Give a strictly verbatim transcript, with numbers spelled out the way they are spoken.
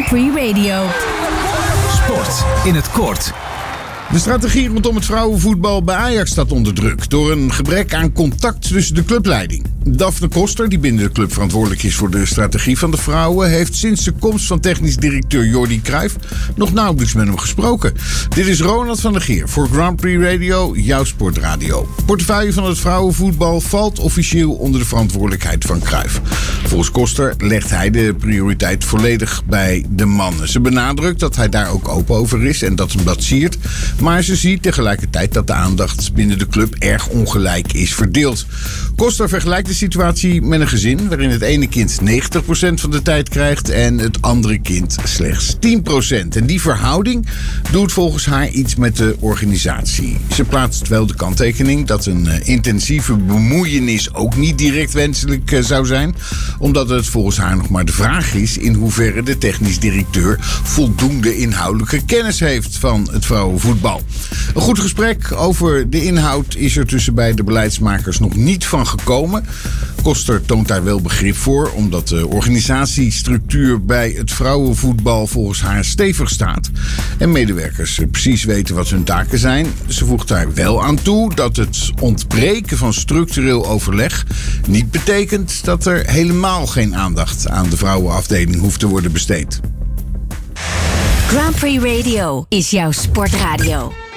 Grand Prix Radio. Sport in het kort. De strategie rondom het vrouwenvoetbal bij Ajax staat onder druk door een gebrek aan contact tussen de clubleiding. Daphne Koster, die binnen de club verantwoordelijk is voor de strategie van de vrouwen, heeft sinds de komst van technisch directeur Jordi Cruijff nog nauwelijks met hem gesproken. Dit is Ronald van der Geer voor Grand Prix Radio, jouw sportradio. Portefeuille van het vrouwenvoetbal valt officieel onder de verantwoordelijkheid van Cruijff. Volgens Koster legt hij de prioriteit volledig bij de mannen. Ze benadrukt dat hij daar ook open over is en dat hem dat siert. Maar ze ziet tegelijkertijd dat de aandacht binnen de club erg ongelijk is verdeeld. Koster vergelijkt de situatie met een gezin waarin het ene kind negentig procent van de tijd krijgt en het andere kind slechts tien procent. En die verhouding doet volgens haar iets met de organisatie. Ze plaatst wel de kanttekening dat een uh, intensieve bemoeienis ook niet direct wenselijk uh, zou zijn, omdat het volgens haar nog maar de vraag is in hoeverre de technisch directeur voldoende inhoudelijke kennis heeft van het vrouwenvoetbal. Een goed gesprek over de inhoud is er tussen beide beleidsmakers nog niet van gekomen. Koster toont daar wel begrip voor, omdat de organisatiestructuur bij het vrouwenvoetbal volgens haar stevig staat en medewerkers precies weten wat hun taken zijn. Ze voegt daar wel aan toe dat het ontbreken van structureel overleg niet betekent dat er helemaal geen aandacht aan de vrouwenafdeling hoeft te worden besteed. Grand Prix Radio is jouw sportradio.